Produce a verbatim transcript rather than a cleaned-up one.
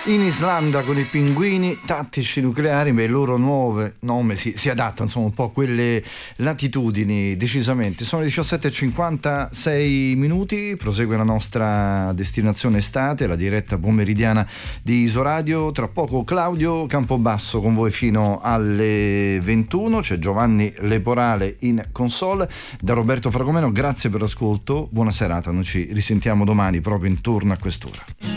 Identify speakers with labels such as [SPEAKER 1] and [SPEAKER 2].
[SPEAKER 1] In Islanda con i pinguini tattici nucleari, beh, il loro nuovo nome si, si adatta insomma un po' a quelle latitudini, decisamente. Sono le diciassette e cinquantasei minuti, prosegue la nostra destinazione estate, la diretta pomeridiana di Isoradio. Tra poco Claudio Campobasso con voi fino alle ventuno, c'è Giovanni Leporale in console. Da Roberto Fragomeno, grazie per l'ascolto, buona serata, noi ci risentiamo domani proprio intorno a quest'ora.